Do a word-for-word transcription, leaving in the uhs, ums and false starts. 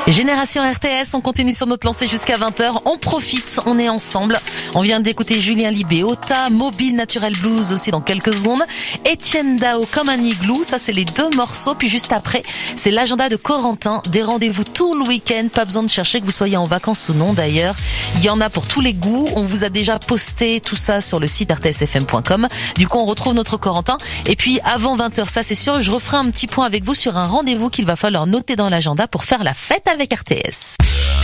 Génération R T S, on continue sur notre lancée jusqu'à vingt heures. On profite, on est ensemble. On vient d'écouter Julien Libé, Ota, Mobile Natural Blues aussi dans quelques secondes. Étienne Dao comme un igloo, ça c'est les deux morceaux. Puis juste après, c'est l'agenda de Corentin. Des rendez-vous tout le week-end, pas besoin de chercher que vous soyez en vacances ou non d'ailleurs. Il y en a pour tous les goûts. On vous a déjà posté tout ça sur le site r t s f m point com. Du coup, on retrouve notre Corentin. Et puis avant vingt heures, ça c'est sûr, je referai un petit point avec vous sur un rendez-vous qu'il va falloir noter dans l'agenda pour faire la fête avec R T S.